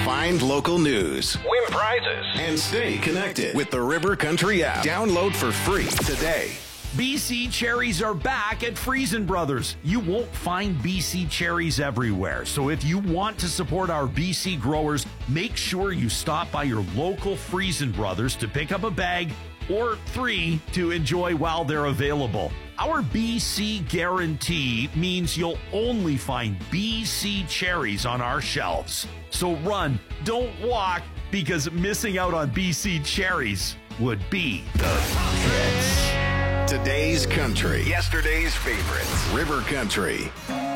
Find local news, Win prizes. and stay connected with the River Country app. Download for free today. BC cherries are back at Friesen Brothers. You won't find BC cherries everywhere. So if you want to support our BC growers, make sure you stop by your local Friesen Brothers to pick up a bag or 3 to enjoy while they're available. Our BC guarantee means you'll only find BC cherries on our shelves. So run, don't walk, because missing out on BC cherries would be the hits. Today's country, yesterday's favorites. River Country.